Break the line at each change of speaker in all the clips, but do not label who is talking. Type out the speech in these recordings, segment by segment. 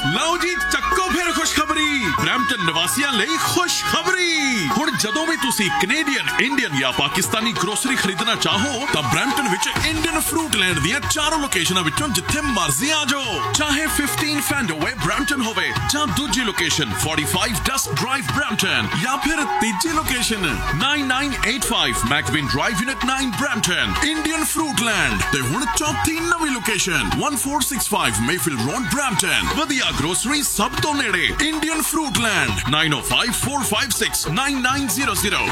ਲਓ ਜੀ ਚੱਕੋ ਫਿਰ ਖੁਸ਼ਖਬਰੀ। ਬਰੈਂਪਟਨ ਨਿਵਾਸੀਆਂ ਲਈ ਖੁਸ਼ਖਬਰੀ। ਹੁਣ ਜਦੋਂ ਵੀ ਤੁਸੀਂ ਕੈਨੇਡੀਅਨ, ਇੰਡੀਅਨ ਜਾਂ ਪਾਕਿਸਤਾਨੀ ਗਰੋਸਰੀ ਖਰੀਦਣਾ ਚਾਹੋ ਤਾਂ ਬਰੈਂਪਟਨ ਵਿੱਚ ਇੰਡੀਅਨ ਫਰੂਟ ਲੈਂਡ ਦੀਆਂ 4 ਲੋਕੇਸ਼ਨਾਂ ਵਿੱਚੋਂ ਜਿੱਥੇ ਮਰਜ਼ੀ ਆ ਜਾਓ। ਚਾਹੇ 15 ਫੈਂਡੋਵੇ ਬਰੈਂਪਟਨ ਹੋਵੇ ਜਾਂ ਦੂਜੀ ਲੋਕੇਸ਼ਨ 45 ਡਸਟ ਡਰਾਈਵ ਬਰੈਂਪਟਨ ਜਾਂ ਫਿਰ ਤੀਜੀ location 9985 ਮੈਕਵਿਨ drive unit 9 Brampton. Indian fruit land ਤੇ ਹੁਣ ਚੌਥੀ ਨਵੀਂ ਲੋਕੇਸ਼ਨ 1465 ਮੇਫੀਲਡ ਰੋਡ ਬਰੈਂਪਟਨ। ਵਧੀਆ ਗਰੋਸਰੀ ਸਭ ਤੋਂ ਨੇੜੇ ਇੰਡੀਅਨ ਫਰੂਟ ਲੈਂਡ 9054569900।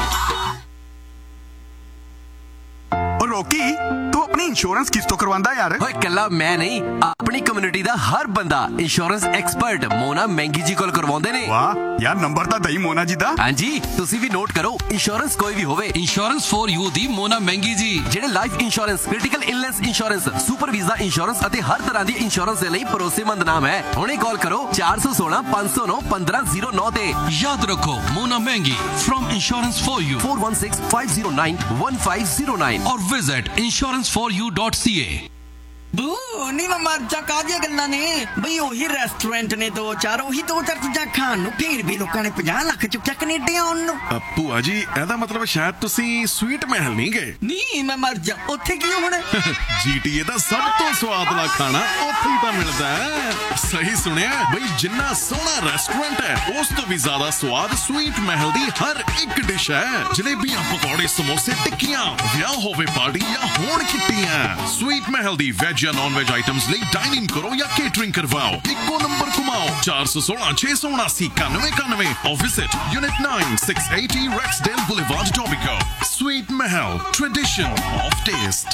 ਰੋਕੀ ਤੂੰ ਆਪਣੀ ਇੰਸ਼ੋਰੈਂਸ ਕਿਸ ਤੋਂ ਕਰਵਾਉਂਦਾ ਯਾਰ?
ਓਏ ਕੱਲਾ ਮੈਂ ਨਹੀਂ, ਆਪਣੀ ਕਮਿਊਨਿਟੀ ਦਾ ਹਰ ਬੰਦਾ ਇੰਸ਼ੋਰੈਂਸ ਐਕਸਪਰਟ ਮੋਨਾ ਮਹਿੰਗੀ ਜੀ ਕੋਲ ਕਰਵਾਉਂਦੇ ਨੇ।
ਵਾਹ ਯਾਰ, ਨੰਬਰ ਤਾਂ ਦਈ ਮੋਨਾ ਜੀ ਦਾ।
ਹਾਂਜੀ, ਤੁਸੀਂ ਵੀ ਨੋਟ ਕਰੋ। ਇੰਸ਼ੋਰੈਂਸ ਕੋਈ ਵੀ ਹੋਵੇ,
ਇੰਸ਼ੋਰੈਂਸ ਫॉर ਯੂ ਦੀ ਮੋਨਾ ਮਹਿੰਗੀ ਜੀ,
ਜਿਹੜੇ life insurance, critical illness insurance, super visa insurance ਅਤੇ ਹਰ ਤਰ੍ਹਾਂ ਦੀ ਇੰਸ਼ੋਰੈਂਸ ਦੇ ਲਈ ਭਰੋਸੇਮੰਦ ਨਾਮ ਹੈ। ਹੁਣੇ ਕਾਲ ਕਰੋ 416 509 1509 ਤੇ।
ਯਾਦ ਰੱਖੋ ਮੋਨਾ ਮਹਿੰਗੀ from insurance for you
4165091509
or visit insuranceforyou.ca।
ਬੂ ਨੀ ਮਰਜਾ ਕਾਹਦੀਆਂ ਗੱਲਾਂ ਨੇ ਬਈ? ਉਹੀ ਰੈਸਟੋਰੈਂਟ ਨੇ ਦੋ ਚਾਰ ਚੀਜ਼ਾਂ ਖਾਣ ਨੂੰ, ਫੇਰ ਵੀ ਲੋਕਾਂ ਨੇ 50 ਲੱਖ ਚੁੱਕਿਆ ਕੈਨੇਡਾ ਆਉਣ ਨੂੰ।
ਭੂਆ ਜੀ ਇਹਦਾ ਮਤਲਬ ਸ਼ਾਇਦ ਤੁਸੀਂ ਸਵੀਟ ਮਹਿਲ ਨਹੀਂ ਗਏ।
ਨਹੀਂ ਮੈਂ ਮਰ ਜਾ, ਉੱਥੇ ਕੀ ਹੁਣ?
GTA ਦਾ ਸਭ ਤੋਂ ਸਵਾਦਲਾ ਖਾਣਾ ਉੱਥੇ ਹੀ ਤਾਂ ਮਿਲਦਾ ਹੈ। ਸਹੀ ਸੁਣਿਆ ਬਈ, ਜਿੰਨਾ ਸੋਹਣਾ ਰੈਸਟੋਰੈਂਟ ਹੈ ਉਸ ਤੋਂ ਵੀ ਜ਼ਿਆਦਾ ਸਵਾਦ ਸਵੀਟ ਮਹਿਲ ਦੀ ਹਰ ਇੱਕ ਡਿਸ਼ ਹੈ। ਜਲੇਬੀਆਂ, ਪਕੌੜੇ, ਸਮੋਸੇ, ਟਿੱਕੀਆਂ, ਵਿਆਹ ਹੋਵੇ ਪਾਰਟੀ ਜਾਂ ਹੋਣ ਕਿੱਟੀਆਂ, ਸਵੀਟ ਮਹਿਲ ਦੀ ਵੈਜ ਜਾਂ ਨॉन वेज आइटम्स ਲਈ डाइनिंग करो या केटरिंग करवाओ। इको नंबर घुमाओ 416 679 9191 और visit unit 9 680 Rexdale Boulevard, Etobicoke। Sweet Mahal, tradition of taste।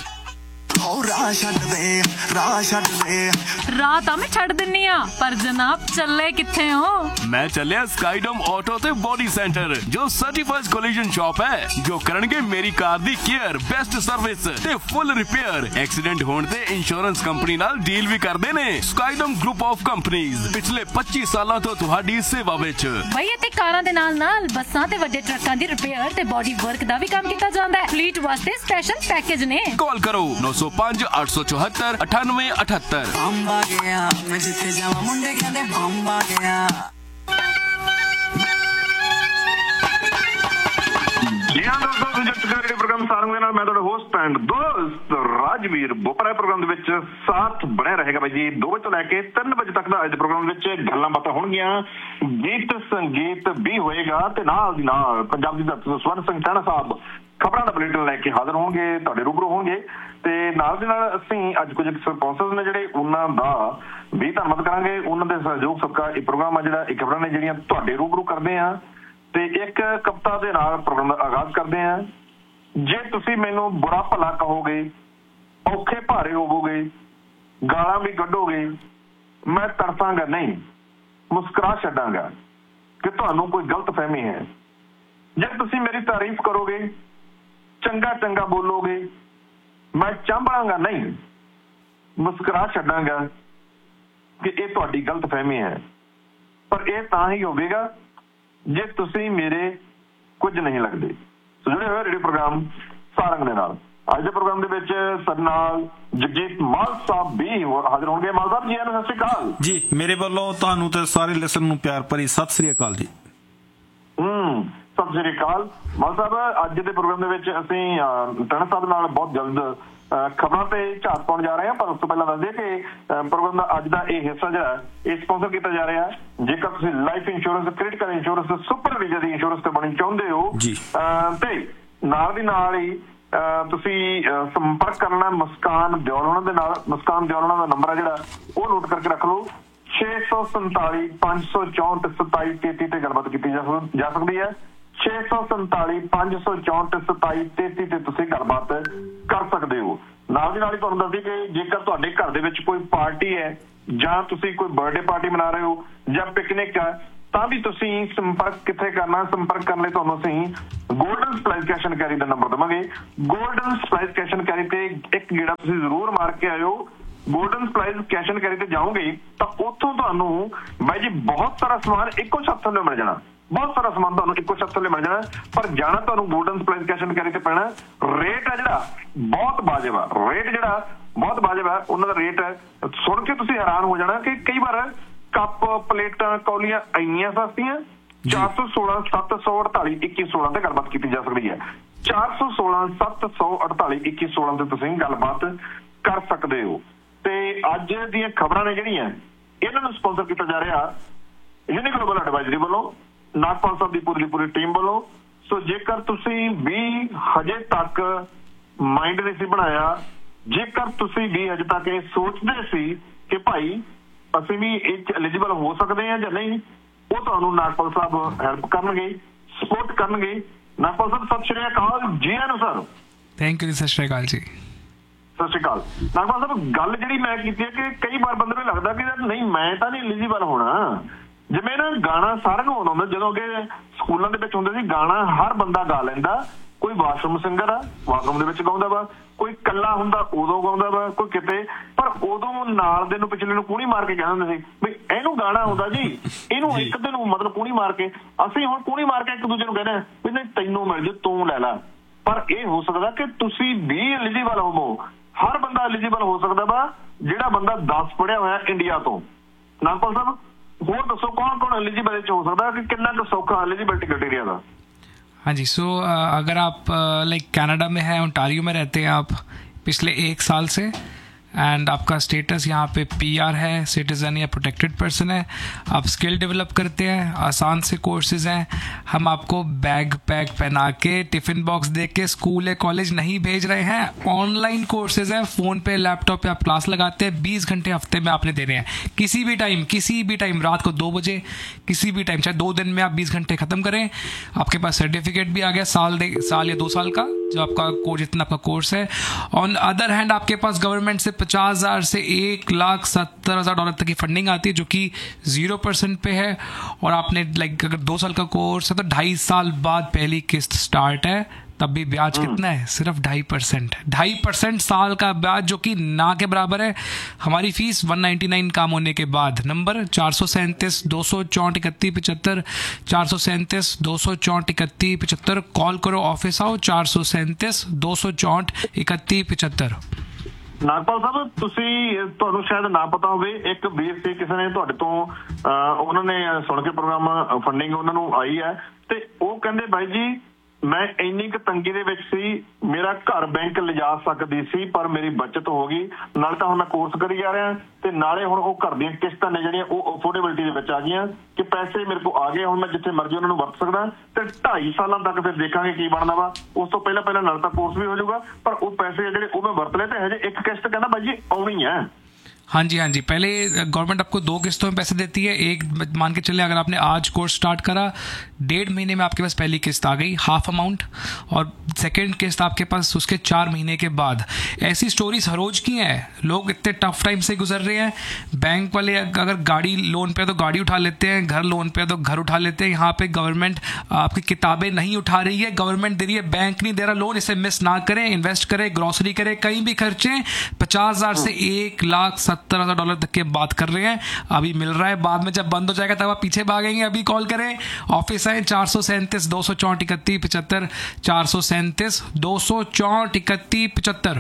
ਰਾਹ ਤਾਂ ਮੈਂ ਛੱਡ ਦਿੰਨੀ ਆ, ਪਰ ਜਨਾਬ ਚੱਲੇ ਕਿੱਥੇ ਹੋ?
ਮੈਂ ਚੱਲਿਆ ਸਕਾਈਡੋਮ ਆਟੋ ਤੇ ਬੋਡੀ ਸੈਂਟਰ, ਜੋ ਸਰਟੀਫਾਈਡ ਕੋਲੀਜਨ ਸ਼ਾਪ ਹੈ, ਜੋ ਕਰਨਗੇ ਮੇਰੀ ਕਾਰ ਦੀ ਕੇਅਰ, ਬੈਸਟ ਸਰਵਿਸ ਤੇ ਫੁੱਲ ਰਿਪੇਅਰ। ਐਕਸੀਡੈਂਟ ਹੋਣ ਤੇ ਇੰਸ਼ੋਰੈਂਸ ਕੰਪਨੀ ਨਾਲ ਡੀਲ ਵੀ ਕਰਦੇ ਨੇ। ਸਕਾਈਡੋਮ ਗਰੁੱਪ ਆਫ ਕੰਪਨੀਆਂ ਪਿਛਲੇ 25 ਸਾਲਾਂ ਤੋਂ ਤੁਹਾਡੀ ਸੇਵਾ ਵਿੱਚ।
ਬਈ ਇੱਥੇ ਕਾਰਾਂ ਦੇ ਨਾਲ ਬੱਸਾਂ ਤੇ ਵੱਡੇ ਟਰੱਕਾਂ ਦੀ ਰਿਪੇਅਰ ਤੇ ਬੋਡੀ ਵਰਕ ਦਾ ਵੀ ਕੰਮ ਕੀਤਾ ਜਾਂਦਾ ਹੈ। ਫਲੀਟ ਵਾਸਤੇ ਸਪੈਸ਼ਲ ਪੈਕੇਜ ਨੇ।
ਕਾਲ ਕਰੋ 905 874 9878।
ਬੰਬ ਆ ਗਿਆ, ਮੈਂ ਜਿੱਥੇ ਜਾਵਾਂ ਮੁੰਡੇ ਕਹਿੰਦੇ ਬੰਬ ਆ ਗਿਆ।
ਜੀ ਹਾਂ ਦੋਸਤੋ, ਪ੍ਰੋਜੈਕਟ ਕਰੀ ਪ੍ਰੋਗਰਾਮ ਸਾਰੰਗ ਦੇ ਨਾਲ ਮੈਂ ਤੁਹਾਡਾ ਹੋਸਟ ਐਂਡ ਦੋਸਤ ਰਾਜਵੀਰ ਬੋਪਰਾ। ਪ੍ਰੋਗਰਾਮ ਦੇ ਵਿੱਚ ਸਾਥ ਬਣਿਆ ਰਹੇਗਾ ਬਾਈ ਜੀ 2 ਵਜੇ ਤੋਂ ਲੈ ਕੇ 3 ਵਜੇ ਤੱਕ ਦਾ। ਅੱਜ ਦੇ ਪ੍ਰੋਗਰਾਮ ਵਿੱਚ ਗੱਲਾਂ ਬਾਤਾਂ ਹੋਣਗੀਆਂ, ਗੀਤ ਸੰਗੀਤ ਵੀ ਹੋਏਗਾ ਤੇ ਨਾਲ ਦੀ ਨਾਲ ਪੰਜਾਬ ਦੀ ਧਰਤੀ ਤੋਂ ਸਵਰਨ ਸਿੰਘ ਟਹਿਣਾ ਸਾਹਿਬ ਖਬਰਾਂ ਦਾ ਬੁਲੇਟਿਨ ਲੈ ਕੇ ਹਾਜ਼ਰ ਹੋਣਗੇ, ਤੁਹਾਡੇ ਰੂਬਰੂ ਹੋਣਗੇ। ਤੇ ਨਾਲ ਦੀ ਨਾਲ ਅਸੀਂ ਅੱਜ ਕੁਝ ਸਪਾਂਸਰਸ ਨੇ ਜਿਹੜੇ, ਉਹਨਾਂ ਦਾ ਵੀ ਧੰਨਵਾਦ ਕਰਾਂਗੇ। ਉਹਨਾਂ ਦੇ ਸਹਿਯੋਗ ਸਦਕਾ ਇਹ ਪ੍ਰੋਗਰਾਮ ਆ ਜਿਹੜਾ, ਇਹ ਖਬਰਾਂ ਨੇ ਜਿਹੜੀਆਂ ਤੁਹਾਡੇ ਰੂਬਰੂ ਕਰਦੇ ਆ ਤੇ ਇੱਕ ਕਵਿਤਾ ਦੇ ਨਾਲ ਪ੍ਰੋਗਰਾਮ ਦਾ ਆਗਾਜ਼ ਕਰਦੇ ਆ। ਜੇ ਤੁਸੀਂ ਮੈਨੂੰ ਬੁਰਾ ਭਲਾ ਕਹੋਗੇ, ਔਖੇ ਭਾਰੇ ਹੋਵੋਗੇ, ਗਾਲਾਂ ਵੀ ਕੱਢੋਗੇ, ਮੈਂ ਤਰਸਾਂਗਾ ਨਹੀਂ, ਮੁਸਕਰਾ ਛੱਡਾਂਗਾ ਕਿ ਤੁਹਾਨੂੰ ਕੋਈ ਗਲਤਫਹਿਮੀ ਹੈ। ਜੇ ਤੁਸੀਂ ਮੇਰੀ ਤਾਰੀਫ ਕਰੋਗੇ, ਚੰਗਾ ਚੰਗਾ ਬੋਲੋਗੇ, ਮੈਂ ਚਾਂਬੜਾਂਗਾ ਨਹੀਂ, ਮੁਸਕਰਾ ਛੱਡਾਂਗਾ ਕਿ ਇਹ ਤੁਹਾਡੀ ਗਲਤਫਹਿਮੀ ਹੈ। ਪਰ ਇਹ ਤਾਂ ਹੀ ਹੋਵੇਗਾ ਜੇ ਤੁਸੀਂ ਮੇਰੇ ਕੁਝ ਨਹੀਂ ਲੱਗਦੇ। ਸੋ ਜੁੜੇ ਹੋਏ ਰੇਡੀਓ ਪ੍ਰੋਗਰਾਮ ਸਾਰੰਗ ਦੇ ਨਾਲ। ਅੱਜ ਦੇ ਪ੍ਰੋਗਰਾਮ ਦੇ ਵਿੱਚ ਸਾਡੇ ਨਾਲ ਜਗਜੀਤ ਮਾਲ ਸਾਹਿਬ ਵੀ ਹਾਜ਼ਰ ਹੋਣਗੇ। ਮਾਲ ਸਾਹਿਬ ਜੀ, ਸਤਿ ਸ਼੍ਰੀ ਅਕਾਲ
ਜੀ। ਮੇਰੇ ਵੱਲੋਂ ਤੁਹਾਨੂੰ ਤੇ ਸਾਰੇ ਲਿਸਨਰ ਨੂੰ ਪਿਆਰ ਭਰੀ ਸਤਿ ਸ੍ਰੀ ਅਕਾਲ ਜੀ।
ਸਤਿ ਸ਼੍ਰੀ ਅਕਾਲ ਮਾਲ ਸਾਹਿਬ। ਅੱਜ ਦੇ ਪ੍ਰੋਗਰਾਮ ਦੇ ਵਿੱਚ ਅਸੀਂ ਟਹਿਣਾ ਸਾਹਿਬ ਨਾਲ ਬਹੁਤ ਜਲਦ ਖਬਰਾਂ ਤੇ ਝਾਤ ਪਾਉਣ ਜਾ ਰਹੇ ਹਾਂ, ਪਰ ਉਸ ਤੋਂ ਪਹਿਲਾਂ ਦੱਸਦੇ ਕਿ ਪ੍ਰੋਗਰਾਮ ਦਾ ਅੱਜ ਦਾ ਇਹ ਹਿੱਸਾ ਜਿਹੜਾ ਇਹ ਸਪਾਂਸਰ ਕੀਤਾ ਜਾ ਰਿਹਾ ਹੈ। ਜੇਕਰ ਤੁਸੀਂ life insurance, critical insurance, super visa ਦੀ ਇੰਸ਼ੋਰੈਂਸ ਤੇ ਬਣਨੀ ਚਾਹੁੰਦੇ ਹੋ ਤੇ ਨਾਲ ਦੀ ਨਾਲ ਹੀ ਤੁਸੀਂ ਸੰਪਰਕ ਕਰਨਾ ਮੁਸਕਾਨ ਦਿਓਲ ਉਹਨਾਂ ਦੇ ਨਾਲ। ਮੁਸਕਾਨ ਦਿਓਲ ਉਹਨਾਂ ਦਾ ਨੰਬਰ ਹੈ ਜਿਹੜਾ, ਉਹ ਨੋਟ ਕਰਕੇ ਰੱਖ ਲਓ। 647 564 2733 ਤੇ ਗੱਲਬਾਤ ਕੀਤੀ ਜਾ ਸਕਦੀ ਹੈ। 647 564 2733 ਤੇ ਤੁਸੀਂ ਗੱਲਬਾਤ ਕਰ ਸਕਦੇ ਹੋ। ਨਾਲ ਦੀ ਨਾਲ ਹੀ ਤੁਹਾਨੂੰ ਦੱਸਦੀ ਕਿ ਜੇਕਰ ਤੁਹਾਡੇ ਘਰ ਦੇ ਵਿੱਚ ਕੋਈ ਪਾਰਟੀ ਹੈ ਜਾਂ ਤੁਸੀਂ ਕੋਈ ਬਰਥਡੇ ਪਾਰਟੀ ਮਨਾ ਰਹੇ ਹੋ ਜਾਂ ਪਿਕਨਿਕ ਹੈ, ਤਾਂ ਵੀ ਤੁਸੀਂ ਸੰਪਰਕ ਕਿੱਥੇ ਕਰਨਾ? ਸੰਪਰਕ ਕਰਨ ਲਈ ਤੁਹਾਨੂੰ ਅਸੀਂ golden ਸਪਲਾਈਸ cash and carry the number ਦੇਵਾਂਗੇ। ਗੋਲਡਨ ਸਪਲਾਈਸ ਕੈਸ਼ ਐਂਡ ਕੈਰੀ ਤੇ ਇੱਕ ਗੇੜਾ ਤੁਸੀਂ ਜ਼ਰੂਰ ਮਾਰ ਕੇ ਆਇਓ। ਗੋਲਡਨ ਸਪਲਾਈਸ ਕੈਸ਼ ਐਂਡ ਕੈਰੀ ਤੇ ਜਾਓਗੇ ਤਾਂ ਉੱਥੋਂ ਤੁਹਾਨੂੰ ਬਾਈ ਜੀ ਬਹੁਤ ਸਾਰਾ ਸਮਾਨ ਇੱਕੋ ਛੱਤ ਥੱਲੇ ਮਿਲ ਜਾਣਾ। ਬਹੁਤ ਸਾਰਾ ਸਮਾਨ ਤੁਹਾਨੂੰ ਇੱਕੋ ਛੱਤ ਥੱਲੇ ਮਿਲ ਜਾਣਾ, ਪਰ ਜਾਣਾ ਤੁਹਾਨੂੰ ਗੋਲਡਨ ਸਪਲਾਈਸ ਕੈਸ਼ ਐਂਡ ਕੈਰੀ ਤੇ ਪੈਣਾ। ਰੇਟ ਹੈ ਜਿਹੜਾ ਬਹੁਤ ਵਾਜਬ ਆ, ਰੇਟ ਜਿਹੜਾ ਬਹੁਤ ਵਾਜਬ ਹੈ। ਉਹਨਾਂ ਦਾ ਰੇਟ ਸੁਣ ਕੇ ਤੁਸੀਂ ਹੈਰਾਨ ਹੋ ਜਾਣਾ ਕਿ ਕਈ ਵਾਰ ਕੱਪ ਪਲੇਟਾਂ ਕੌਲੀਆਂ ਇੰਨੀਆਂ ਸਸਤੀਆਂ 416 748 2116 ਤੇ ਗੱਲਬਾਤ ਕੀਤੀ ਜਾ ਸਕਦੀ ਹੈ। 416 748 2116 ਤੇ ਤੁਸੀਂ ਗੱਲਬਾਤ ਕਰ ਸਕਦੇ ਹੋ। ਤੇ ਅੱਜ ਦੀਆਂ ਖਬਰਾਂ ਨੇ ਜਿਹੜੀਆਂ ਇਹਨਾਂ ਨੂੰ ਸਪਾਂਸਰ ਕੀਤਾ ਜਾ ਰਿਹਾ ਯੂਨੀ ਗਲੋਬਲ ਐਡਵਾਈਜ਼ਰੀ ਵੱਲੋਂ, ਨਾਗਪਾਲ ਸਾਹਿਬ ਦੀ ਪੂਰੀ ਟੀਮ ਵੱਲੋਂ। ਸੋ ਜੇਕਰ ਤੁਸੀਂ ਵੀ ਹਜੇ ਤੱਕ ਮਾਈਂਡ ਨਹੀਂ ਸੀ ਬਣਾਇਆ, ਜੇਕਰ ਤੁਸੀਂ ਵੀ ਹਜੇ ਤੱਕ ਇਹ ਸੋਚਦੇ ਸੀ ਕਿ ਭਾਈ ਅਸੀਂ ਵੀ ਇਹ 'ਚ ਐਲੀਜੀਬਲ ਹੋ ਸਕਦੇ ਹਾਂ ਜਾਂ ਨਹੀਂ, ਉਹ ਤੁਹਾਨੂੰ ਨਾਗਪਾਲ ਸਾਹਿਬ ਹੈਲਪ ਕਰਨਗੇ, ਸਪੋਰਟ ਕਰਨਗੇ। ਨਾਗਪਾਲ ਸਾਹਿਬ ਸਤਿ ਸ਼੍ਰੀ ਅਕਾਲ ਜੀ। ਆਇਆਂ ਨੂੰ ਸਰ।
ਥੈਂਕ ਯੂ ਜੀ। ਸਤਿ ਸ਼੍ਰੀ ਅਕਾਲ ਜੀ।
ਸਤਿ ਸ਼੍ਰੀ ਅਕਾਲ ਨਾਗਪਾਲ ਸਾਹਿਬ। ਗੱਲ ਜਿਹੜੀ ਮੈਂ ਕੀਤੀ ਹੈ ਕਿ ਕਈ ਵਾਰ ਬੰਦੇ ਨੂੰ ਲੱਗਦਾ ਕਿ ਨਹੀਂ ਮੈਂ ਤਾਂ ਨਹੀਂ ਐਲੀਜੀਬਲ ਹੋਣਾ। ਜਿਵੇਂ ਨਾ ਗਾਣਾ ਸਾਰਿਆਂ ਨੂੰ ਆਉਂਦਾ ਹੁੰਦਾ, ਜਦੋਂ ਕਿ ਸਕੂਲਾਂ ਦੇ ਵਿੱਚ ਹੁੰਦੇ ਸੀ ਗਾਣਾ ਹਰ ਬੰਦਾ ਗਾ ਲੈਂਦਾ। ਕੋਈ ਵਾਸ਼ਰੂਮ ਸਿੰਗਰ ਆ, ਵਾਸ਼ਰੂਮ ਦੇ ਵਿੱਚ ਗਾਉਂਦਾ ਵਾ, ਕੋਈ ਇਕੱਲਾ ਹੁੰਦਾ ਉਦੋਂ ਗਾਉਂਦਾ ਵਾ, ਕੋਈ ਕਿਤੇ। ਪਰ ਉਦੋਂ ਨਾਲ ਦੇ ਨੂੰ ਪਿਛਲੇ ਨੂੰ ਕੂਣੀ ਮਾਰ ਕੇ ਕਹਿੰਦੇ ਹੁੰਦੇ ਸੀ ਵੀ ਇਹਨੂੰ ਗਾਣਾ ਆਉਂਦਾ ਜੀ, ਇਹਨੂੰ ਇੱਕ ਦਿਨ ਨੂੰ ਮਤਲਬ ਕੂਣੀ ਮਾਰ ਕੇ। ਅਸੀਂ ਹੁਣ ਕੂਣੀ ਮਾਰ ਕੇ ਇੱਕ ਦੂਜੇ ਨੂੰ ਕਹਿੰਦੇ ਵੀ ਨਹੀਂ ਤੈਨੂੰ ਮਿਲ ਜੇ ਤੂੰ ਲੈ ਲਾ। ਪਰ ਇਹ ਹੋ ਸਕਦਾ ਕਿ ਤੁਸੀਂ ਵੀ ਐਲੀਜੀਬਲ ਹੋਵੋ। ਹਰ ਬੰਦਾ ਐਲੀਜੀਬਲ ਹੋ ਸਕਦਾ ਵਾ ਜਿਹੜਾ ਬੰਦਾ 10 ਪੜ੍ਹਿਆ ਹੋਇਆ ਇੰਡੀਆ ਤੋਂ। ਨਾਗਪਾਲ ਸਾਹਿਬ ਹੋਰ ਦੱਸੋ कौन एलिजिबल हो सकता है कि कितना सौखा एलिजिबिलिटी क्राइटेरिया का?
हाँ जी। सो अगर आप लाइक कनाडा में है, ओंटारियो में रहते हैं आप पिछले 1 साल से, एंड आपका स्टेटस यहाँ पे PR है, सिटीज़न या प्रोटेक्टेड पर्सन है, आप स्किल डेवलप करते हैं, आसान से कोर्सेज हैं, हम आपको बैग पैक पहना के टिफ़िन बॉक्स दे के स्कूल या कॉलेज नहीं भेज रहे हैं। ऑनलाइन कोर्सेज हैं, फ़ोन पे लैपटॉप पे आप क्लास लगाते हैं, 20 घंटे हफ्ते में आपने देने हैं। किसी भी टाइम रात को 2 बजे, किसी भी टाइम, चाहे 2 दिन में आप 20 घंटे ख़त्म करें, आपके पास सर्टिफिकेट भी आ गया साल या 2 साल का, जो आपका कोर्स जितना आपका कोर्स है। ऑन अदर हैंड आपके पास गवर्नमेंट से 50,000 से $1,70,000 तक की फंडिंग आती है, जो कि 0% पे है। और आपने लाइक अगर 2 साल का कोर्स है तो 2.5 साल बाद पहली किस्त स्टार्ट है। तब भी ब्याज कितना है? सिर्फ 2.5%। 2.5% साल का ब्याज, जो कि ना के बराबर है। हमारी फीस 199 काम होने के बाद। नंबर 437 264 31 75, 437 264 31 75। कॉल करो, ऑफिस आओ, 437 264 31 75।
ਨਾਗਪਾਲ ਸਾਹਿਬ ਤੁਹਾਨੂੰ ਸ਼ਾਇਦ ਨਾ ਪਤਾ ਹੋਵੇ, ਇੱਕ ਵੀਰ ਸੀ ਕਿਸੇ ਨੇ ਤੁਹਾਡੇ ਤੋਂ ਉਹਨਾਂ ਨੇ ਸੁਣ ਕੇ ਪ੍ਰੋਗਰਾਮ ਫੰਡਿੰਗ ਉਹਨਾਂ ਨੂੰ ਆਈ ਹੈ ਤੇ ਉਹ ਕਹਿੰਦੇ ਬਾਈ ਜੀ ਮੈਂ ਇੰਨੀ ਕੁ ਤੰਗੀ ਦੇ ਵਿੱਚ ਸੀ, ਮੇਰਾ ਘਰ ਬੈਂਕ ਲਿਜਾ ਸਕਦੀ ਸੀ ਪਰ ਮੇਰੀ ਬਚਤ ਹੋ ਗਈ। ਨਾਲੇ ਤਾਂ ਹੁਣ ਮੈਂ ਕੋਰਸ ਕਰੀ ਜਾ ਰਿਹਾ ਤੇ ਨਾਲੇ ਹੁਣ ਉਹ ਘਰ ਦੀਆਂ ਕਿਸ਼ਤਾਂ ਨੇ ਜਿਹੜੀਆਂ ਉਹ ਅਫੋਰਡੇਬਿਲਿਟੀ ਦੇ ਵਿੱਚ ਆ ਗਈਆਂ ਕਿ ਪੈਸੇ ਮੇਰੇ ਕੋਲ ਆ ਗਏ, ਹੁਣ ਮੈਂ ਜਿੱਥੇ ਮਰਜ਼ੀ ਉਹਨਾਂ ਨੂੰ ਵਰਤ ਸਕਦਾ। ਤੇ 2.5 ਸਾਲਾਂ ਤੱਕ ਫਿਰ ਦੇਖਾਂਗੇ ਕੀ ਬਣਦਾ ਵਾ। ਉਸ ਤੋਂ ਪਹਿਲਾਂ ਨਾਲ ਤਾਂ ਕੋਰਸ ਵੀ ਹੋ ਜਾਊਗਾ, ਪਰ ਉਹ ਪੈਸੇ ਜਿਹੜੇ ਉਹ ਮੈਂ ਵਰਤ ਲਏ ਤੇ ਹਜੇ ਇੱਕ ਕਿਸ਼ਤ ਕਹਿੰਦਾ ਬਾਈ जी ਆਉਣੀ है।
हाँ जी। पहले गवर्नमेंट आपको 2 किस्तों में पैसे देती है। एक मान के चले अगर आपने आज कोर्स स्टार्ट करा, 1.5 महीने में आपके पास पहली किस्त आ गई, हाफ अमाउंट, और सेकंड किस्त आपके पास उसके 4 महीने के बाद। ऐसी स्टोरीज हर रोज की हैं। लोग इतने टफ टाइम से गुजर रहे हैं। बैंक वाले अगर गाड़ी लोन पे तो गाड़ी उठा लेते हैं, घर लोन पे तो घर उठा लेते हैं। यहाँ पे गवर्नमेंट आपकी किताबें नहीं उठा रही है, गवर्नमेंट दे रही है, बैंक नहीं दे रहा लोन। इसे मिस ना करें, इन्वेस्ट करें, ग्रॉसरी करें, कहीं भी खर्चे। 50,000 से $1,70,000 तक की बात कर रहे हैं। अभी मिल रहा है, बाद में जब बंद हो जाएगा तब आप पीछे भागेंगे। अभी कॉल करें, ऑफिस आए, 437 264 31 75, 437 264 31 75,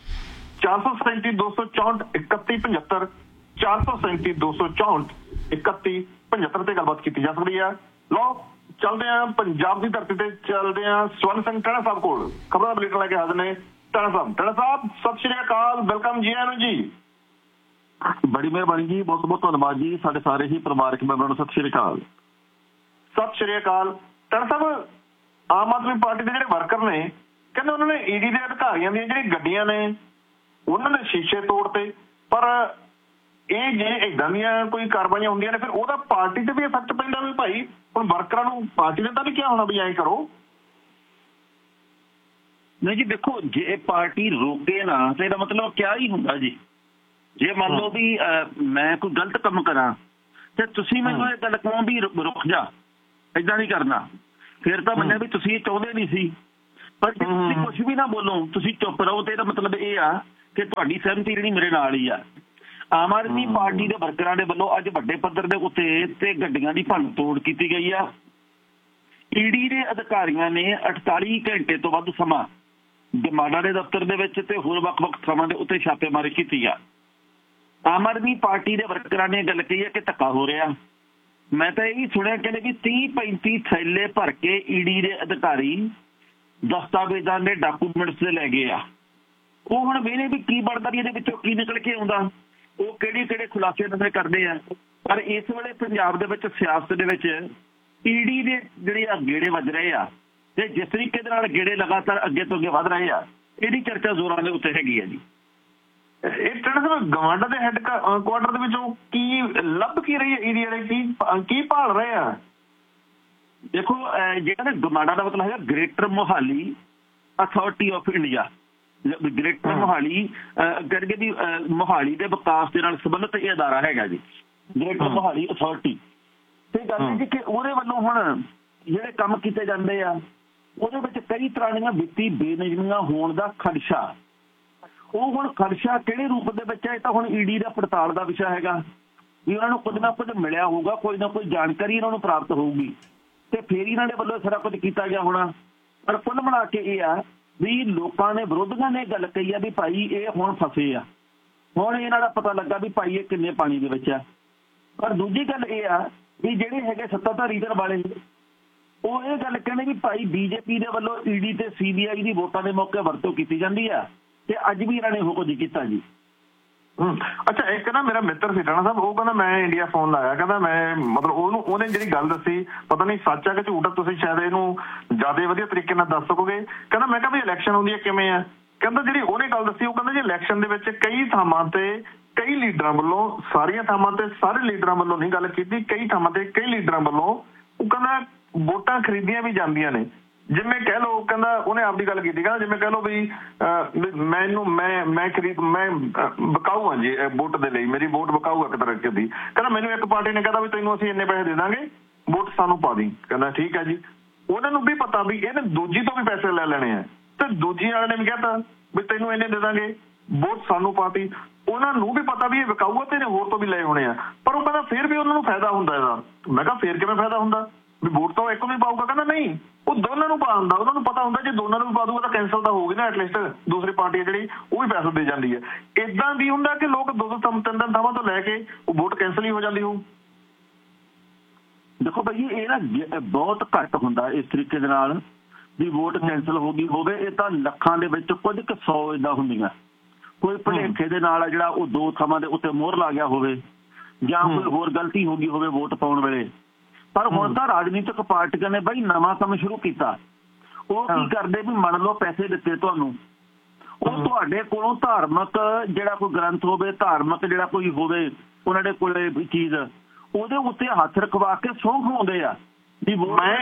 437 264 31 75, 437 264 31 75 ਤੇ ਗੱਲਬਾਤ ਕੀਤੀ ਜਾ ਸਕਦੀ ਹੈ। ਲਓ ਚੱਲਦੇ ਆ ਪੰਜਾਬ ਦੀ ਧਰਤੀ ਤੇ, ਚੱਲਦੇ ਆ ਸਵਰਨ ਸਿੰਘ ਟਣਾ ਸਾਹਿਬ ਕੋਲ, ਖਬਰਾਂ ਦਾ ਬੁਲੇਟਿਨ ਲੈ ਕੇ ਹਾਜ਼ਰ ਨੇ। ਟਣਾ ਸਾਹਿਬ ਸਤਿ ਸ਼੍ਰੀ ਅਕਾਲ, ਵੈਲਕਮ ਜੀ। ਆਇਆਂ ਨੂੰ ਜੀ।
ਬੜੀ ਮਿਹਰਬਾਨੀ ਜੀ, ਬਹੁਤ ਬਹੁਤ ਧੰਨਵਾਦ ਜੀ। ਸਾਡੇ ਸਾਰੇ ਹੀ ਪਰਿਵਾਰਕ ਮੈਂਬਰਾਂ ਨੂੰ ਸਤਿ ਸ਼੍ਰੀ ਅਕਾਲ।
ਸਤਿ ਸ਼੍ਰੀ ਅਕਾਲ। ਟਣਾ ਸਾਹਿਬ, ਆਮ ਆਦਮੀ ਪਾਰਟੀ ਦੇ ਜਿਹੜੇ ਵਰਕਰ ਨੇ ਕਹਿੰਦੇ ਉਹਨਾਂ ਨੇ ਈਡੀ ਦੇ ਅਧਿਕਾਰੀਆਂ ਦੀਆਂ ਜਿਹੜੀ ਗੱਡੀਆਂ ਨੇ ਉਹਨਾਂ ਨੇ ਸ਼ੀਸ਼ੇ ਤੋੜਤੇ, ਪਰ ਇਹ ਜੇ ਏਦਾਂ ਦੀਆਂ ਕੋਈ ਕਾਰਵਾਈਆਂ ਹੁੰਦੀਆਂ ਨੇ ਫਿਰ ਉਹਦਾ ਪਾਰਟੀ ਤੇ ਵੀ ਇਫੈਕਟ ਪੈਂਦਾ ਵੀ ਭਾਈ ਹੁਣ ਵਰਕਰਾਂ ਨੂੰ ਪਾਰਟੀ ਨੇ ਤਾਂ ਨਹੀਂ ਕਿਹਾ ਹੋਣਾ ਵੀ ਐਂ ਕਰੋ।
ਨਹੀਂ ਜੀ ਦੇਖੋ, ਜੇ ਪਾਰਟੀ ਰੋਕੇ ਨਾ ਤੇ ਇਹਦਾ ਮਤਲਬ ਕਿਆ ਹੀ ਹੁੰਦਾ ਜੀ। ਜੇ ਮੰਨ ਲਓ ਵੀ ਮੈਂ ਕੋਈ ਗਲਤ ਕੰਮ ਕਰਾਂ ਤੇ ਤੁਸੀਂ ਮੈਨੂੰ ਇਹ ਗੱਲ ਕਹੋ ਵੀ ਰੁਕ ਜਾ, ਏਦਾਂ ਨਹੀਂ ਕਰਨਾ, ਫਿਰ ਤਾਂ ਮੰਨਿਆ ਵੀ ਤੁਸੀਂ ਚਾਹੁੰਦੇ ਨਹੀਂ ਸੀ। ਪਰ ਜੇ ਤੁਸੀਂ ਕੁਛ ਵੀ ਨਾ ਬੋਲੋ, ਤੁਸੀਂ ਚੁੱਪ ਰਹੋ, ਤੇ ਇਹਦਾ ਮਤਲਬ ਇਹ ਆ ਕਿ ਤੁਹਾਡੀ ਸਹਿਮਤੀ ਜਿਹੜੀ ਮੇਰੇ ਨਾਲ ਹੀ ਆ। ਆਮ ਆਦਮੀ ਪਾਰਟੀ ਦੇ ਵਰਕਰਾਂ ਦੇ ਵੱਲੋਂ ਅੱਜ ਵੱਡੇ ਪੱਧਰ ਦੇ ਉੱਤੇ ਤੇ ਗੱਡੀਆਂ ਦੀ ਭੰਨ ਤੋੜ ਕੀਤੀ ਗਈ ਆ। ਈਡੀ ਦੇ ਅਧਿਕਾਰੀਆਂ ਨੇ 48 ਘੰਟੇ ਤੋਂ ਵੱਧ ਸਮਾਂ ਜਮਾਡਾ ਦੇ ਦਫ਼ਤਰ ਦੇ ਵਿੱਚ ਤੇ ਹੋਰ ਵੱਖ-ਵੱਖ ਥਾਵਾਂ ਦੇ ਉੱਤੇ ਛਾਪੇਮਾਰੀ ਕੀਤੀ ਆ। ਆਮ ਆਦਮੀ ਪਾਰਟੀ ਦੇ ਵਰਕਰਾਂ ਨੇ ਗੱਲ ਕਹੀ ਹੈ ਕਿ ਧੱਕਾ ਹੋ ਰਿਹਾ। ਮੈਂ ਤਾਂ ਇਹ ਵੀ ਸੁਣਿਆ ਕਹਿੰਦੇ ਵੀ 30-35 ਥੈਲੇ ਭਰ ਕੇ ਈਡੀ ਦੇ ਅਧਿਕਾਰੀ ਦਸਤਾਵੇਜ਼ਾਂ ਦੇ ਡਾਕੂਮੈਂਟਸ ਦੇ ਲੈ ਗਏ ਆ। ਉਹ ਹੁਣ ਵੇਲੇ ਵੀ ਕੀ ਬਣਦਾ ਵੀ ਇਹਦੇ ਵਿੱਚੋਂ ਕੀ ਨਿਕਲ ਕੇ ਆਉਂਦਾ, ਉਹ ਕਿਹੜੇ ਖੁਲਾਸੇ ਨਵੇਂ ਕਰਦੇ ਆ। ਪਰ ਇਸ ਵੇਲੇ ਪੰਜਾਬ ਦੇ ਵਿੱਚ ਸਿਆਸਤ ਦੇ ਵਿੱਚ ਈਡੀ ਦੇ ਜਿਹੜੇ ਆ ਗੇੜੇ ਵੱਜ ਰਹੇ ਆ ਤੇ ਜਿਸ ਤਰੀਕੇ ਦੇ ਨਾਲ ਗੇੜੇ ਲਗਾਤਾਰ ਅੱਗੇ ਤੋਂ ਅੱਗੇ ਵੱਧ ਰਹੇ ਆ, ਇਹਦੀ ਚਰਚਾ ਜ਼ੋਰਾਂ ਦੇ ਉੱਤੇ ਹੈਗੀ ਆ ਜੀ।
ਇਹ ਟ੍ਰੇਡ ਗਵਾਂਡਾ ਦੇ ਹੈੱਡ ਕੁਆਟਰ ਦੇ ਵਿੱਚੋਂ ਕੀ ਲੱਭ ਕੀ ਰਹੀ ਹੈ ਈਡੀ ਵਾਲੇ, ਕੀ ਭਾਲ ਰਹੇ ਆ?
ਦੇਖੋ ਜਿਹੜਾ ਨਾ ਗਵਾਂਡਾ ਦਾ ਮਤਲਬ ਹੈਗਾ greater Mohali authority of India. Greater Mohali ਕਰਕੇ ਵੀ ਮੋਹਾਲੀ ਦੇ ਵਿਕਾਸ ਦੇ ਨਾਲ ਸੰਬੰਧਿਤ ਇਹ ਅਦਾਰਾ ਹੈਗਾ ਜੀ, ਗ੍ਰੇਟਰ ਮੋਹਾਲੀ ਅਥਾਰਟੀ। ਤੇ ਗੱਲ ਜੀ ਕਿ ਉਹਦੇ ਵੱਲੋਂ ਹੁਣ ਜਿਹੜੇ ਕੰਮ ਕੀਤੇ ਜਾਂਦੇ ਆ ਉਹਦੇ ਵਿੱਚ ਕਈ ਤਰ੍ਹਾਂ ਦੀਆਂ ਵਿੱਤੀ ਬੇਨਿਯਮੀਆਂ ਹੋਣ ਦਾ ਖਦਸ਼ਾ। ਉਹ ਹੁਣ ਖਦਸ਼ਾ ਕਿਹੜੇ ਰੂਪ ਦੇ ਵਿੱਚ ਹੈ, ਇਹ ਤਾਂ ਹੁਣ ਈਡੀ ਦਾ ਪੜਤਾਲ ਦਾ ਵਿਸ਼ਾ ਹੈਗਾ ਵੀ ਉਹਨਾਂ ਨੂੰ ਕੁਝ ਨਾ ਕੁਝ ਮਿਲਿਆ ਹੋਊਗਾ, ਕੋਈ ਨਾ ਕੋਈ ਜਾਣਕਾਰੀ ਇਹਨਾਂ ਨੂੰ ਪ੍ਰਾਪਤ ਹੋਊਗੀ ਤੇ ਫਿਰ ਇਹਨਾਂ ਦੇ ਵੱਲੋਂ ਸਾਰਾ ਕੁਝ ਕੀਤਾ ਗਿਆ ਹੋਣਾ। ਪਰ ਕੁੱਲ ਮਿਲਾ ਕੇ ਇਹ ਆ ਵੀ ਲੋਕਾਂ ਨੇ ਵਿਰੋਧੀਆਂ ਨੇ ਗੱਲ ਕਹੀ ਆ ਵੀ ਭਾਈ ਇਹ ਹੁਣ ਫਸੇ ਆ, ਹੁਣ ਇਹਨਾਂ ਦਾ ਪਤਾ ਲੱਗਾ ਵੀ ਭਾਈ ਇਹ ਕਿੰਨੇ ਪਾਣੀ ਦੇ ਵਿੱਚ ਆ। ਪਰ ਦੂਜੀ ਗੱਲ ਇਹ ਆ ਵੀ ਜਿਹੜੇ ਹੈਗੇ ਸੱਤਾਧਾਰੀ ਧਿਰ ਵਾਲੇ ਉਹ ਇਹ ਗੱਲ ਕਹਿੰਦੇ ਵੀ ਭਾਈ ਬੀਜੇਪੀ ਦੇ ਵੱਲੋਂ ਈਡੀ ਤੇ ਸੀਬੀਆਈ ਦੀ ਵੋਟਾਂ ਦੇ ਮੌਕੇ ਵਰਤੋਂ ਕੀਤੀ ਜਾਂਦੀ ਆ ਤੇ ਅੱਜ ਵੀ ਇਹਨਾਂ ਨੇ ਉਹ ਕੁਝ ਕੀਤਾ ਜੀ।
ਅੱਛਾ, ਇੱਕ ਨਾ ਮੇਰਾ ਮਿੱਤਰ ਸੀ ਰਾਣਾ ਸਾਹਿਬ, ਉਹ ਕਹਿੰਦਾ ਮੈਂ ਇੰਡੀਆ ਫੋਨ ਲਾਇਆ, ਕਹਿੰਦਾ ਮੈਂ ਮਤਲਬ ਉਹਨੇ ਜਿਹੜੀ ਗੱਲ ਦੱਸੀ ਪਤਾ ਨਹੀਂ ਸੱਚ ਆ ਕਿ ਝੂਠ ਆ, ਤੁਸੀਂ ਸ਼ਾਇਦ ਇਹਨੂੰ ਜ਼ਿਆਦਾ ਵਧੀਆ ਤਰੀਕੇ ਨਾਲ ਦੱਸ ਸਕੋਗੇ। ਕਹਿੰਦਾ ਮੈਂ ਕਿਹਾ ਵੀ ਇਲੈਕਸ਼ਨ ਹੁੰਦੀ ਹੈ ਕਿਵੇਂ ਆ? ਕਹਿੰਦਾ ਜਿਹੜੀ ਉਹਨੇ ਗੱਲ ਦੱਸੀ ਉਹ ਕਹਿੰਦਾ ਜੀ ਇਲੈਕਸ਼ਨ ਦੇ ਵਿੱਚ ਕਈ ਥਾਵਾਂ ਤੇ ਕਈ ਲੀਡਰਾਂ ਵੱਲੋਂ, ਸਾਰੀਆਂ ਥਾਵਾਂ ਤੇ ਸਾਰੇ ਲੀਡਰਾਂ ਵੱਲੋਂ ਨਹੀਂ ਗੱਲ ਕੀਤੀ, ਕਈ ਥਾਵਾਂ ਤੇ ਕਈ ਲੀਡਰਾਂ ਵੱਲੋਂ ਉਹ ਕਹਿੰਦਾ ਵੋਟਾਂ ਖਰੀਦੀਆਂ ਵੀ ਜਾਂਦੀਆਂ ਨੇ। ਜਿਵੇਂ ਕਹਿ ਲਓ, ਕਹਿੰਦਾ ਉਹਨੇ ਆਪਦੀ ਗੱਲ ਕੀਤੀ, ਕਹਿੰਦਾ ਜਿਵੇਂ ਕਹਿ ਲਓ ਵੀ ਮੈਂ ਵਿਕਾਊ ਹਾਂ ਜੀ ਵੋਟ ਦੇ ਲਈ, ਮੇਰੀ ਵੋਟ ਵਿਕਾਊ ਇੱਕ ਤਰ੍ਹਾਂ ਦੀ। ਕਹਿੰਦਾ ਮੈਨੂੰ ਇੱਕ ਪਾਰਟੀ ਨੇ ਕਹਿੰਦਾ ਵੀ ਤੈਨੂੰ ਅਸੀਂ ਇੰਨੇ ਪੈਸੇ ਦੇ ਦਾਂਗੇ, ਵੋਟ ਸਾਨੂੰ ਪਾ ਦੀ। ਕਹਿੰਦਾ ਠੀਕ ਹੈ ਜੀ। ਉਹਨਾਂ ਨੂੰ ਵੀ ਪਤਾ ਵੀ ਇਹਨੇ ਦੂਜੀ ਤੋਂ ਵੀ ਪੈਸੇ ਲੈ ਲੈਣੇ ਆ ਤੇ ਦੂਜੀ ਵਾਲੇ ਨੇ ਵੀ ਕਹਿਤਾ ਵੀ ਤੈਨੂੰ ਇੰਨੇ ਦੇ ਦਾਂਗੇ, ਵੋਟ ਸਾਨੂੰ ਪਾਤੀ। ਉਹਨਾਂ ਨੂੰ ਵੀ ਪਤਾ ਵੀ ਇਹ ਵਿਕਾਊ ਆ ਤੇ ਇਹਨੇ ਹੋਰ ਤੋਂ ਵੀ ਲਏ ਹੋਣੇ ਆ, ਪਰ ਉਹ ਕਹਿੰਦਾ ਫਿਰ ਵੀ ਉਹਨਾਂ ਨੂੰ ਫਾਇਦਾ ਹੁੰਦਾ ਇਹਦਾ। ਮੈਂ ਕਿਹਾ ਫਿਰ ਕਿਵੇਂ ਫਾਇਦਾ ਹੁੰਦਾ ਵੀ ਵੋਟ ਤਾਂ ਇੱਕ ਨੂੰ ਹੀ ਪਾਊਗਾ? ਕਹਿੰਦਾ ਨਹੀਂ, ਉਹ ਦੋਨਾਂ ਨੂੰ ਪਾ ਦਿੰਦਾ। ਉਹਨਾਂ ਨੂੰ ਪਤਾ ਹੁੰਦਾ ਜੇ ਦੋਨਾਂ ਨੂੰ ਵੀ ਪਾ ਦੂਗਾ ਤਾਂ ਕੈਂਸਲ ਤਾਂ ਹੋਊਗੀ ਨਾ, ਐਟਲੀਸਟ ਦੂਸਰੀ ਪਾਰਟੀ ਹੈ ਜਿਹੜੀ ਉਹ ਵੀ ਪੈਸੇ ਦੇ ਜਾਂਦੀ ਹੈ। ਏਦਾਂ ਵੀ ਹੁੰਦਾ ਕਿ ਲੋਕ ਦੋ ਤਿੰਨ ਥਾਵਾਂ ਤੋਂ ਲੈ ਕੇ ਉਹ ਵੋਟ ਕੈਂਸਲ ਹੀ ਹੋ ਜਾਂਦੀ ਹੋਊ।
ਦੇਖੋ ਭਾਈ ਇਹ ਨਾ ਬਹੁਤ ਘੱਟ ਹੁੰਦਾ ਇਸ ਤਰੀਕੇ ਦੇ ਨਾਲ ਵੀ ਵੋਟ ਕੈਂਸਲ ਹੋ ਗਈ ਹੋਵੇ। ਇਹ ਤਾਂ ਲੱਖਾਂ ਦੇ ਵਿੱਚ ਕੁਝ ਕੁ 100 ਏਦਾਂ ਹੁੰਦੀਆਂ। ਕੋਈ ਭੁਲੇਖੇ ਦੇ ਨਾਲ ਜਿਹੜਾ ਉਹ ਦੋ ਥਾਵਾਂ ਦੇ ਉੱਤੇ ਮੋਹਰ ਲਾ ਗਿਆ ਹੋਵੇ ਜਾਂ ਕੋਈ ਹੋਰ ਗਲਤੀ ਹੋ ਗਈ ਹੋਵੇ ਵੋਟ ਪਾਉਣ ਵੇਲੇ। ਪਰ ਹੁਣ ਤਾਂ ਰਾਜਨੀਤਿਕ ਪਾਰਟੀਆਂ ਨੇ ਬਾਈ ਨਵਾਂ ਕੰਮ ਸ਼ੁਰੂ ਕੀਤਾ। ਉਹ ਕੀ ਕਰਦੇ ਵੀ ਮੰਨ ਲਓ ਪੈਸੇ ਦਿੱਤੇ ਤੁਹਾਨੂੰ, ਉਹ ਤੁਹਾਡੇ ਕੋਲੋਂ ਧਾਰਮਿਕ ਜਿਹੜਾ ਕੋਈ ਗ੍ਰੰਥ ਹੋਵੇ, ਧਾਰਮਿਕ ਜਿਹੜਾ ਕੋਈ ਹੋਵੇ ਉਹਨਾਂ ਦੇ ਕੋਲੇ ਚੀਜ਼, ਉਹਦੇ ਉੱਤੇ ਹੱਥ ਰਖਵਾ ਕੇ ਸਹੁੰ ਖਵਾਉਂਦੇ ਆ ਵੀ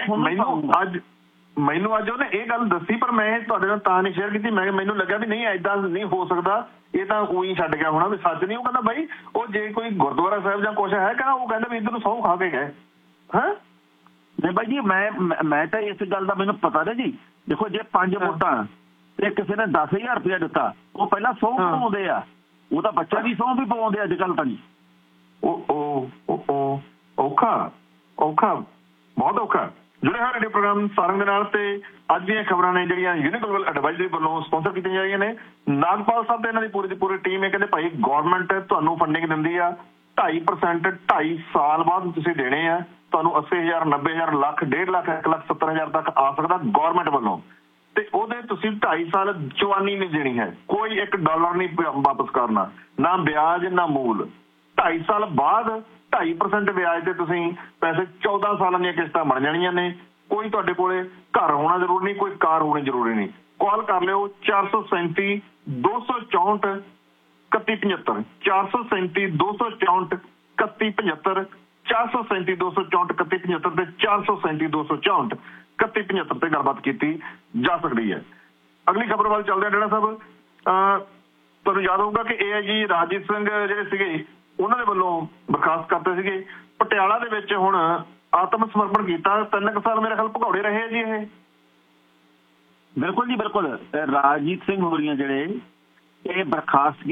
ਮੈਨੂੰ ਅੱਜ ਉਹਨੇ ਇਹ ਗੱਲ ਦੱਸੀ, ਪਰ ਮੈਂ ਤੁਹਾਡੇ ਨਾਲ ਤਾਂ ਨਹੀਂ ਸ਼ੇਅਰ ਕੀਤੀ। ਮੈਨੂੰ ਲੱਗਿਆ ਵੀ ਨਹੀਂ ਏਦਾਂ ਨਹੀਂ ਹੋ ਸਕਦਾ, ਇਹ ਤਾਂ ਉਹੀ ਛੱਡ ਗਿਆ ਹੋਣਾ ਵੀ ਸੱਚ ਨਹੀਂ। ਉਹ ਕਹਿੰਦਾ ਬਾਈ ਉਹ ਜੇ ਕੋਈ ਗੁਰਦੁਆਰਾ ਸਾਹਿਬ ਜਾਂ ਕੁਛ ਹੈ ਕਹਿੰਦਾ ਉਹ ਕਹਿੰਦਾ ਵੀ ਇੱਧਰ ਨੂੰ ਸਹੁੰ ਖਾ ਕੇ ਗਏ। ਹਾਂ
ਨਹੀਂ ਬਾਈ ਜੀ ਮੈਂ ਤਾਂ ਇਸ ਗੱਲ ਦਾ ਮੈਨੂੰ ਪਤਾ ਨਾ ਜੀ। ਦੇਖੋ ਜੇ 5 ਵੋਟਾਂ ਤੇ ਕਿਸੇ ਨੇ 10,000 ਰੁਪਇਆ ਦਿੱਤਾ, ਉਹ ਪਹਿਲਾਂ ਸਹੁੰ ਪਵਾਉਂਦੇ ਆ, ਉਹ ਤਾਂ ਬੱਚਾ ਦੀ ਸਹੁੰ ਵੀ ਪਵਾਉਂਦੇ ਅੱਜ ਕੱਲ੍ਹ ਤਾਂ ਜੀ। ਔਖਾ ਬਹੁਤ ਔਖਾ। ਜੁੜੇ ਹੋਏ ਰੇਡੀਓ ਪ੍ਰੋਗਰਾਮ ਸਾਰੰਗ ਦੇ ਨਾਲ ਤੇ ਅੱਜ ਦੀਆਂ ਖਬਰਾਂ ਨੇ ਜਿਹੜੀਆਂ ਯੂਨੀਗਲੋਬਲ ਐਡਵਾਈਜ਼ਰੀ ਵੱਲੋਂ ਸਪਾਂਸਰ ਕੀਤੀਆਂ ਜਾ ਰਹੀਆਂ ਨੇ। ਨਾਗਪਾਲ ਸਾਹਿਬ ਤੇ ਇਹਨਾਂ ਦੀ ਪੂਰੀ ਟੀਮ ਇਹ ਕਹਿੰਦੇ ਭਾਈ ਗੌਰਮੈਂਟ ਤੁਹਾਨੂੰ ਫੰਡਿੰਗ ਦਿੰਦੀ ਆ 2.5% 2.5 ਸਾਲ ਬਾਅਦ ਤੁਸੀਂ ਦੇਣੇ ਆ। ਤੁਹਾਨੂੰ 80,000 90,000 ਲੱਖ 1.5 ਲੱਖ 1,70,000 ਤੱਕ ਆ ਸਕਦਾ ਗੌਰਮੈਂਟ ਵੱਲੋਂ, ਤੇ ਉਹਦੇ ਤੁਸੀਂ 2.5 ਸਾਲ ਚਵਾਨੀ ਨਹੀਂ ਦੇਣੀ ਹੈ, ਕੋਈ $1 ਨਹੀਂ ਵਾਪਸ ਕਰਨਾ, ਨਾ ਵਿਆਜ ਨਾ ਮੂਲ। 2.5 ਸਾਲ ਬਾਅਦ 2.5% ਵਿਆਜ ਤੇ ਤੁਸੀਂ ਪੈਸੇ 14 ਸਾਲਾਂ ਦੀਆਂ ਕਿਸ਼ਤਾਂ ਬਣ ਜਾਣੀਆਂ ਨੇ। ਕੋਈ ਤੁਹਾਡੇ ਕੋਲੇ ਘਰ ਹੋਣਾ ਜ਼ਰੂਰੀ ਨਹੀਂ, ਕੋਈ ਕਾਰ ਹੋਣੀ ਜ਼ਰੂਰੀ ਨਹੀਂ। ਕਾਲ ਕਰ ਲਿਓ 437 264 3175 437 264 3175 437 264 3175 ਤੇ 437 264 3175 ਤੇ ਗੱਲਬਾਤ ਕੀਤੀ ਜਾ ਸਕਦੀ ਹੈ। ਅਗਲੀ ਖਬਰ ਵੱਲ ਚੱਲਦੇ ਹਾਂ। ਡੇਰਾ ਸਾਹਿਬ ਤੁਹਾਨੂੰ ਯਾਦ ਹੋਊਗਾ ਕਿ AIG ਰਾਜੀਤ ਸਿੰਘ ਜਿਹੜੇ ਸੀਗੇ ਉਹਨਾਂ ਦੇ ਵੱਲੋਂ ਬਰਖਾਸਤ ਕਰਤੇ ਸੀਗੇ। ਪਟਿਆਲਾ ਦੇ ਵਿੱਚ ਹੁਣ ਆਤਮ ਸਮਰਪਣ ਕੀਤਾ। 3 ਸਾਲ ਮੇਰੇ ਖਿਆਲ ਭਗੌੜੇ ਰਹੇ ਜੀ ਇਹ। ਬਿਲਕੁਲ ਜੀ ਬਿਲਕੁਲ। ਰਾਜੀਤ ਸਿੰਘ ਹੋਰੀਆਂ ਜਿਹੜੇ ਇਹ ਬਰਖਾਸਤ